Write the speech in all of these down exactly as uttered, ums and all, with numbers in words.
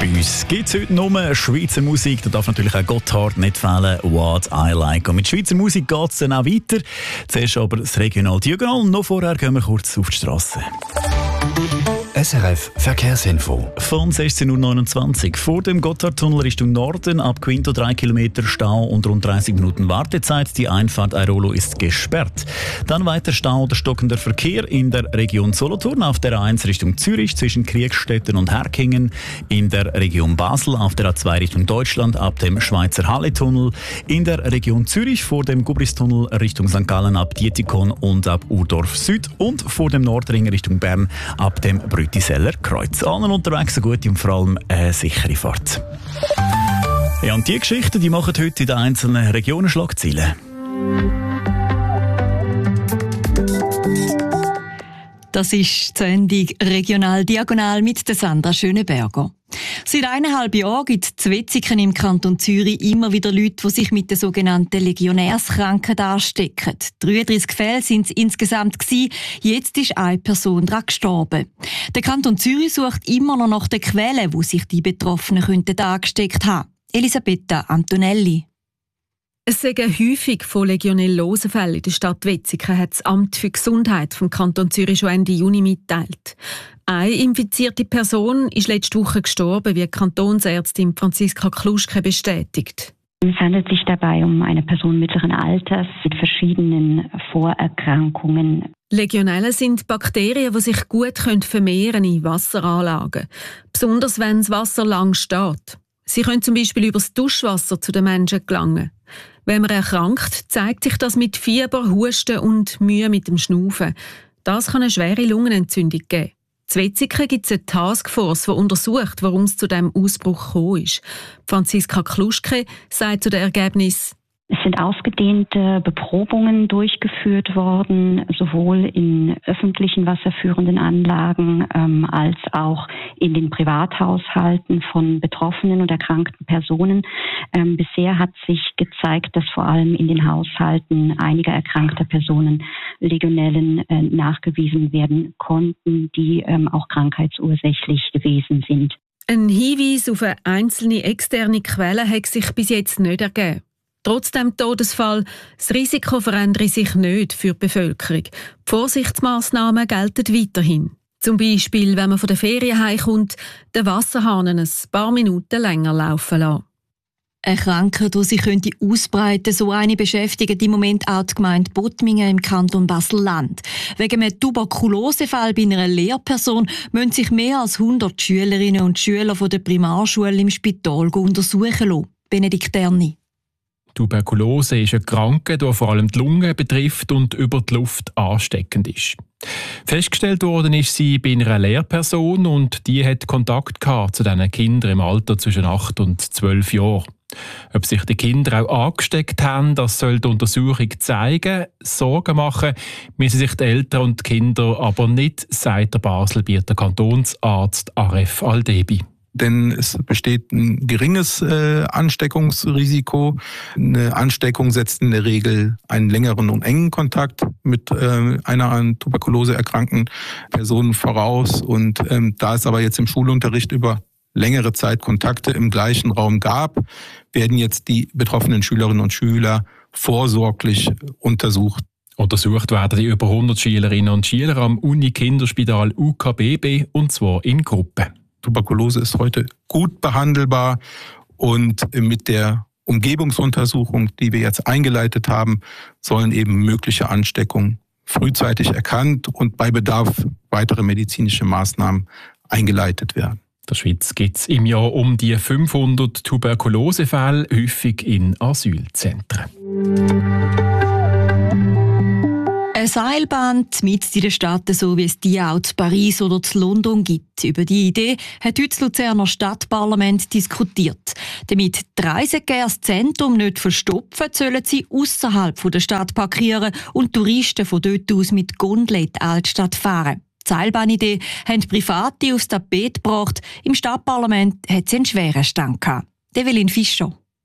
Bei uns gibt es heute nur Schweizer Musik. Da darf natürlich auch Gotthard nicht fehlen. What I Like. Und mit Schweizer Musik geht es dann auch weiter. Zuerst aber das Regional Diagonal. Noch vorher gehen wir kurz auf die Straße. S R F Verkehrsinfo. Von sechzehn Uhr neunundzwanzig. Vor dem Gotthardtunnel Richtung Norden, ab Quinto drei Kilometer Stau und rund dreißig Minuten Wartezeit. Die Einfahrt Airolo ist gesperrt. Dann weiter Stau oder stockender Verkehr in der Region Solothurn auf der A eins Richtung Zürich zwischen Kriegstetten und Herkingen. In der Region Basel auf der A zwei Richtung Deutschland ab dem Schweizer Halle-Tunnel. In der Region Zürich vor dem Gubristunnel Richtung Sankt Gallen ab Dietikon und ab Urdorf Süd. Und vor dem Nordring Richtung Bern ab dem Brütiseller Kreuz. Allen unterwegs eine gute und vor allem eine sichere Fahrt. Ja, und die Geschichten, die machen heute in den einzelnen Regionen Schlagzeilen. Das ist die Sendung «Regional Diagonal» mit der Sandra Schöneberger. Seit eineinhalb Jahren gibt es in Wetzikon im Kanton Zürich immer wieder Leute, die sich mit der sogenannten Legionärskrankheit anstecken. dreiunddreissig Fälle sind es insgesamt gewesen. Jetzt ist eine Person daran gestorben. Der Kanton Zürich sucht immer noch nach den Quellen, wo sich die Betroffenen könnten angesteckt haben. Elisabetta Antonelli. Es sind häufig von Legionellose-Fällen in der Stadt Wetzikon, hat das Amt für Gesundheit vom Kanton Zürich schon Ende Juni mitteilt. Eine infizierte Person ist letzte Woche gestorben, wie die Kantonsärztin Franziska Kluschke bestätigt. Es handelt sich dabei um eine Person mittleren Alters mit verschiedenen Vorerkrankungen. Legionellen sind Bakterien, die sich gut vermehren in Wasseranlagen, besonders wenn das Wasser lang steht. Sie können zum Beispiel über das Duschwasser zu den Menschen gelangen. Wenn man erkrankt, zeigt sich das mit Fieber, Husten und Mühe mit dem Schnaufen. Das kann eine schwere Lungenentzündung geben. In Wetzikon gibt es eine Taskforce, die untersucht, warum es zu diesem Ausbruch gekommen ist. Franziska Kluschke sagt zu den Ergebnissen: Es sind ausgedehnte Beprobungen durchgeführt worden, sowohl in öffentlichen wasserführenden Anlagen ähm, als auch in den Privathaushalten von betroffenen und erkrankten Personen. Ähm, bisher hat sich gezeigt, dass vor allem in den Haushalten einiger erkrankter Personen Legionellen äh, nachgewiesen werden konnten, die ähm, auch krankheitsursächlich gewesen sind. Ein Hinweis auf eine einzelne externe Quelle hat sich bis jetzt nicht ergeben. Trotz dem Todesfall, das Risiko verändere sich nicht für die Bevölkerung. Die Vorsichtsmaßnahmen gelten weiterhin. Zum Beispiel, wenn man von der Ferien heimkommt, den Wasserhahn ein paar Minuten länger laufen lassen. Eine Krankheit, die sich könnte ausbreiten, so eine beschäftigt im Moment auch die Gemeinde Bottmingen im Kanton Basel-Land. Wegen einem Tuberkulosefall bei einer Lehrperson müssen sich mehr als hundert Schülerinnen und Schüler von der Primarschule im Spital untersuchen lassen. Benedikt Erni. Tuberkulose ist eine Krankheit, die vor allem die Lunge betrifft und über die Luft ansteckend ist. Festgestellt worden ist sie bei einer Lehrperson und die hat Kontakt gehabt zu diesen Kindern im Alter zwischen acht und zwölf Jahren. Ob sich die Kinder auch angesteckt haben, das soll die Untersuchung zeigen. Sorgen machen müssen sich die Eltern und die Kinder aber nicht, sagt der Baselbieter Kantonsarzt Aref Aldebi. Denn es besteht ein geringes äh, Ansteckungsrisiko. Eine Ansteckung setzt in der Regel einen längeren und engen Kontakt mit äh, einer an Tuberkulose erkrankten Person voraus. Und ähm, da es aber jetzt im Schulunterricht über längere Zeit Kontakte im gleichen Raum gab, werden jetzt die betroffenen Schülerinnen und Schüler vorsorglich untersucht. Untersucht werden die über hundert Schülerinnen und Schüler am Uni-Kinderspital U K B B, und zwar in Gruppen. Tuberkulose ist heute gut behandelbar und mit der Umgebungsuntersuchung, die wir jetzt eingeleitet haben, sollen eben mögliche Ansteckungen frühzeitig erkannt und bei Bedarf weitere medizinische Maßnahmen eingeleitet werden. In der Schweiz gibt es im Jahr um die fünfhundert Tuberkulosefälle, häufig in Asylzentren. Eine Seilbahn mitten in der Stadt, so wie es die auch in Paris oder in London gibt. Über die Idee hat heute das Luzerner Stadtparlament diskutiert. Damit die Reisegäste das Zentrum nicht verstopfen, sollen sie ausserhalb der Stadt parkieren und Touristen von dort aus mit Gondeln in die Altstadt fahren. Die Seilbahnidee haben Private aufs Tapet gebracht. Im Stadtparlament hat sie einen schweren Stand gehabt. Develin Fischer.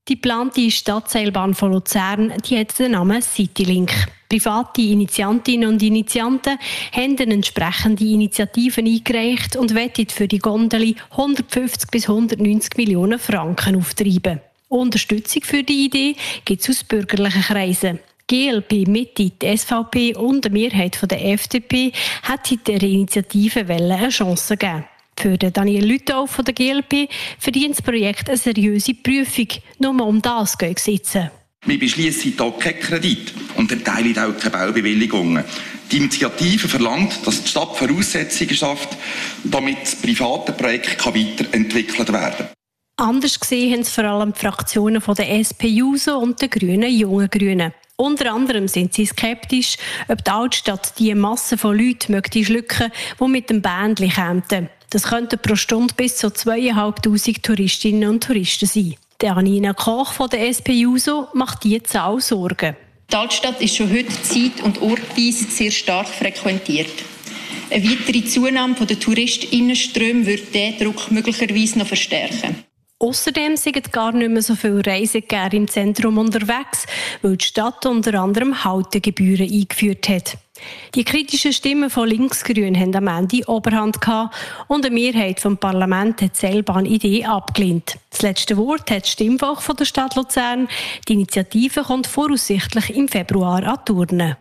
Die geplante Stadtseilbahn von Luzern die hat den Namen Citylink. Private Initiantinnen und Initianten haben eine entsprechende Initiativen eingereicht und wettet für die Gondeli hundertfünfzig bis hundertneunzig Millionen Franken auftreiben. Unterstützung für die Idee gibt es aus bürgerlichen Kreisen. G L P, Mitte, die S V P und eine Mehrheit der F D P hat der Initiative eine Chance gegeben. Für Daniel Lütau von der G L P verdient das Projekt eine seriöse Prüfung. Nur um das geht es jetzt. Wir beschließen hier keinen Kredit und erteilen auch keine Baubewilligungen. Die Initiative verlangt, dass die Stadt Voraussetzungen schafft, damit das private Projekt weiterentwickelt werden kann. Anders gesehen haben es vor allem die Fraktionen von der S P U S O und der Grünen Jungen Grünen. Unter anderem sind sie skeptisch, ob die Altstadt die Masse von Leuten möchte schlucken, die mit dem Bändchen kämen. Das könnten pro Stunde bis zu zweitausendfünfhundert Touristinnen und Touristen sein. Der Anina Koch von der S P U S O macht die Zahl Sorgen. Die Altstadt ist schon heute zeit- und ortweise sehr stark frequentiert. Eine weitere Zunahme der Touristinnenströme würde diesen Druck möglicherweise noch verstärken. Außerdem sind gar nicht mehr so viele Reisegäste im Zentrum unterwegs, weil die Stadt unter anderem Haltegebühren eingeführt hat. Die kritischen Stimmen von Linksgrün haben am Ende Oberhand gehabt und eine Mehrheit vom Parlament hat die Seilbahn-Idee abgelehnt. Das letzte Wort hat das Stimmvolk von der Stadt Luzern. Die Initiative kommt voraussichtlich im Februar an die Urne.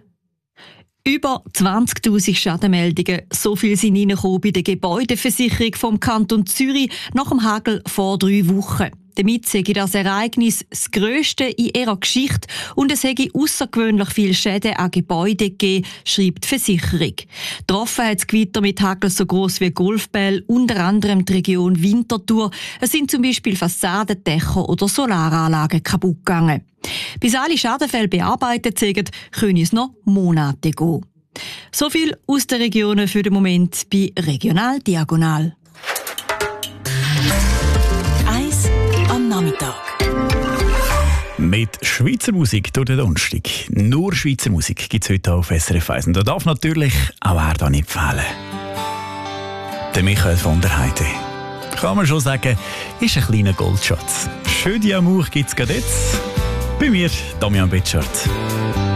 Über zwanzigtausend Schadenmeldungen, so viel sind reingekommen bei der Gebäudeversicherung vom Kanton Zürich nach dem Hagel vor drei Wochen. Damit sei das Ereignis das grösste in ihrer Geschichte und es hätte außergewöhnlich viele Schäden an Gebäuden gegeben, schreibt die Versicherung. Getroffen hat das Gewitter mit Hagel so gross wie Golfbälle, unter anderem die Region Winterthur. Es sind zum Beispiel Fassaden, Dächer oder Solaranlagen kaputt gegangen. Bis alle Schadenfälle bearbeitet sind, können es noch Monate gehen. So viel aus den Regionen für den Moment bei Regional Diagonal. Eis am Nachmittag. Mit Schweizer Musik durch den Donnerstag. Nur Schweizer Musik gibt es heute auf S R F eins. Und da darf natürlich auch er da nicht fehlen. Der Michael von der Heide. Kann man schon sagen, ist ein kleiner Goldschatz. Schön die Amour gibt es gerade jetzt. Bei mir, Damian Betschart.